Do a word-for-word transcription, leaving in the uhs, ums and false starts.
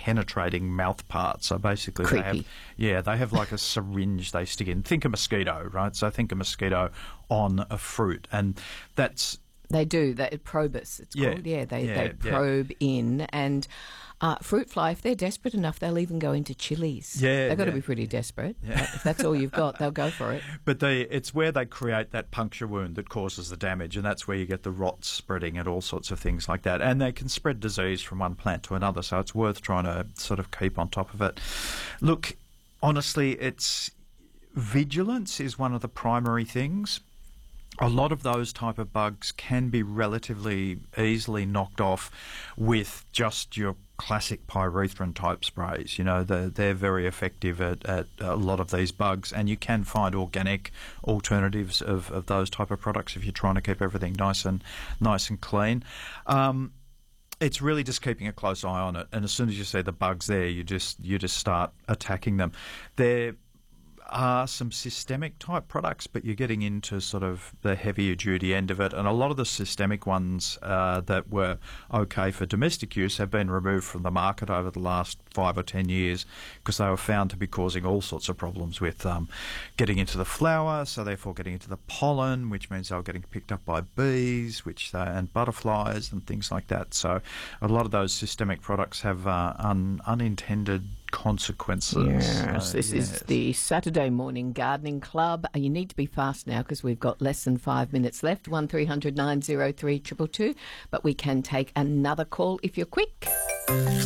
penetrating mouth part. So basically, Creepy. they have yeah, they have like a syringe they stick in. Think a mosquito, right? So think a mosquito on a fruit, and that's They do. They, probus, it's Yeah, called. Yeah, they, yeah, they yeah. probe in. And uh, fruit fly, if they're desperate enough, they'll even go into chilies. Yeah, They've got to yeah. be pretty desperate. Yeah. If that's all you've got, they'll go for it. But they, it's where they create that puncture wound that causes the damage, and that's where you get the rot spreading and all sorts of things like that. And they can spread disease from one plant to another, so it's worth trying to sort of keep on top of it. Look, honestly, it's vigilance is one of the primary things. A lot of those type of bugs can be relatively easily knocked off with just your classic pyrethrin type sprays. You know, they're, they're very effective at, at a lot of these bugs, and you can find organic alternatives of, of those type of products if you're trying to keep everything nice and nice and clean. Um, it's really just keeping a close eye on it, and as soon as you see the bugs there, you just you just start attacking them. They're are some systemic type products, but you're getting into sort of the heavier duty end of it, and a lot of the systemic ones uh, that were okay for domestic use have been removed from the market over the last five or ten years because they were found to be causing all sorts of problems with um, getting into the flower, so therefore getting into the pollen, which means they were getting picked up by bees, which they, and butterflies and things like that. So a lot of those systemic products have uh, un, unintended consequences. Yes, So, this yes. is the Saturday Morning Gardening Club. You need to be fast now because we've got less than five minutes left. one three hundred nine oh three two two two, but we can take another call if you're quick.